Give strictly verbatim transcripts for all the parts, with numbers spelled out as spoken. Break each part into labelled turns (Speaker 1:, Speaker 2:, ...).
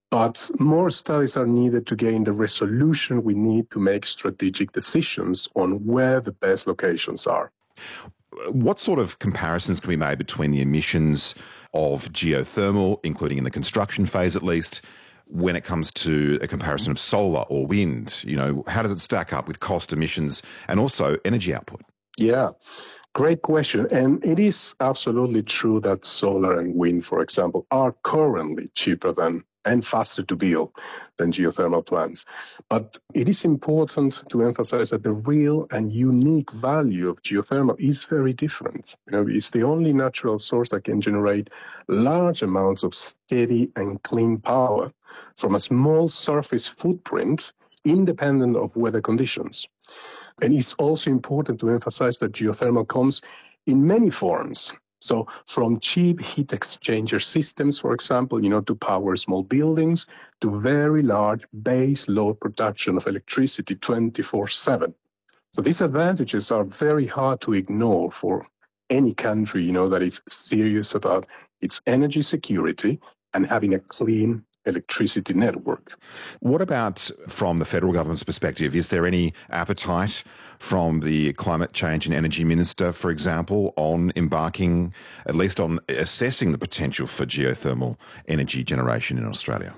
Speaker 1: But more studies are needed to gain the resolution we need to make strategic decisions on where the best locations are.
Speaker 2: What sort of comparisons can be made between the emissions of geothermal, including in the construction phase at least, when it comes to a comparison of solar or wind? You know, how does it stack up with cost, emissions, and also energy output?
Speaker 1: Yeah, great question. And it is absolutely true that solar and wind, for example, are currently cheaper than and faster to build than geothermal plants. But it is important to emphasize that the real and unique value of geothermal is very different. You know, it's the only natural source that can generate large amounts of steady and clean power from a small surface footprint, independent of weather conditions. And it's also important to emphasize that geothermal comes in many forms. So from cheap heat exchanger systems, for example, you know, to power small buildings, to very large base load production of electricity twenty-four seven. So these advantages are very hard to ignore for any country, you know, that is serious about its energy security and having a clean electricity network.
Speaker 2: What about from the federal government's perspective? Is there any appetite from the Climate Change and Energy Minister, for example, on embarking, at least on assessing the potential for geothermal energy generation in Australia?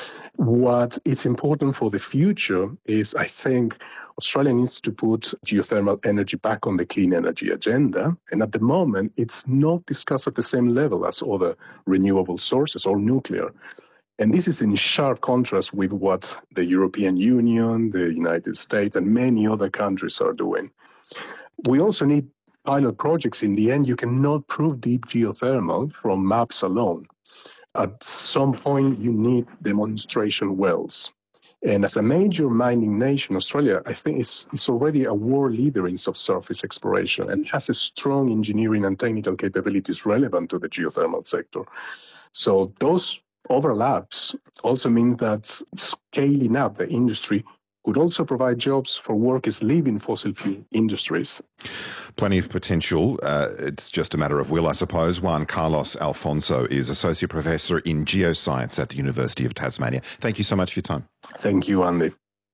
Speaker 1: What is important for the future is, I think, Australia needs to put geothermal energy back on the clean energy agenda. And at the moment, it's not discussed at the same level as other renewable sources or nuclear. And this is in sharp contrast with what the European Union, the United States, and many other countries are doing. We also need pilot projects. In the end, you cannot prove deep geothermal from maps alone. At some point, you need demonstration wells. And as a major mining nation, Australia, I think, is, is already a world leader in subsurface exploration and has a strong engineering and technical capabilities relevant to the geothermal sector. So those overlaps also mean that scaling up the industry could also provide jobs for workers leaving fossil fuel industries.
Speaker 2: Plenty of potential. Uh, it's just a matter of will, I suppose. Juan Carlos Alfonso is Associate Professor in Geoscience at the University of Tasmania. Thank you so much for your time.
Speaker 1: Thank you, Andy.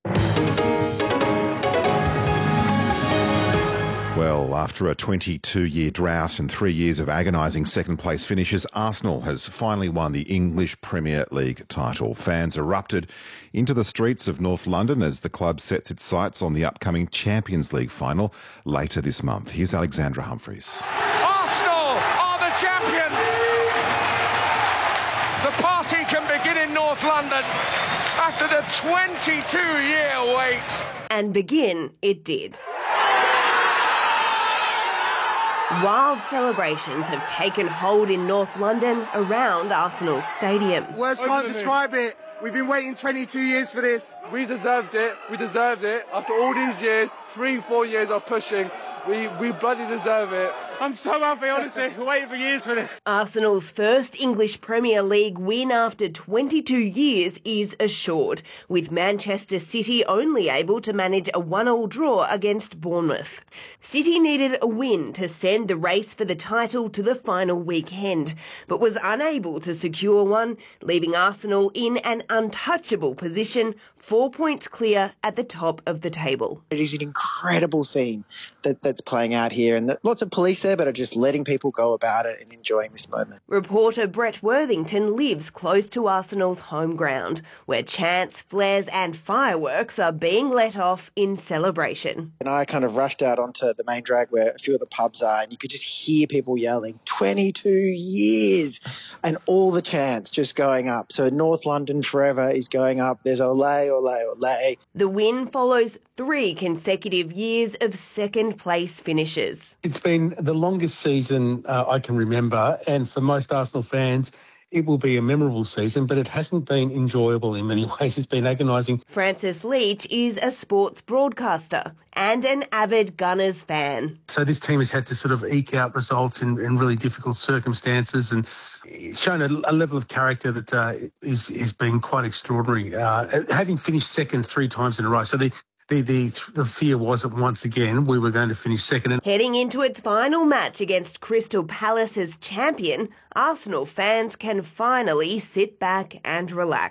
Speaker 2: Well, after a twenty-two-year drought and three years of agonising second-place finishes, Arsenal has finally won the English Premier League title. Fans erupted into the streets of North London as the club sets its sights on the upcoming Champions League final later this month. Here's Alexandra Humphreys.
Speaker 3: Arsenal are the champions! The party can begin in North London after the twenty-two-year wait.
Speaker 4: And begin it did. Wild celebrations have taken hold in North London around Arsenal Stadium.
Speaker 5: Words can't describe it. We've been waiting twenty-two years for this.
Speaker 6: We deserved it. We deserved it. After all these years, three, four years of pushing, we, we bloody deserve it.
Speaker 5: I'm so happy, honestly. Waiting for years for this.
Speaker 4: Arsenal's first English Premier League win after twenty-two years is assured, with Manchester City only able to manage a one-all draw against Bournemouth. City needed a win to send the race for the title to the final weekend, but was unable to secure one, leaving Arsenal in an untouchable position, four points clear at the top of the table.
Speaker 7: It is an incredible scene that, that's playing out here, and that lots of police there, but are just letting people go about it and enjoying this moment.
Speaker 4: Reporter Brett Worthington lives close to Arsenal's home ground, where chants, flares and fireworks are being let off in celebration.
Speaker 7: And I kind of rushed out onto the main drag where a few of the pubs are, and you could just hear people yelling, twenty-two years, and all the chants just going up. So North London forever is going up. There's Olé, Olé, Olé.
Speaker 4: The win follows three consecutive years of second-place finishes.
Speaker 8: It's been the longest season uh, I can remember, and for most Arsenal fans, it will be a memorable season, but it hasn't been enjoyable in many ways. It's been agonising.
Speaker 4: Francis Leach is a sports broadcaster and an avid Gunners fan.
Speaker 8: So this team has had to sort of eke out results in, in really difficult circumstances, and it's shown a, a level of character that uh, is, is been quite extraordinary, uh, having finished second three times in a row. So the The, the, the fear was that once again we were going to finish second.
Speaker 4: Heading into its final match against Crystal Palace as champion, Arsenal fans can finally sit back and relax.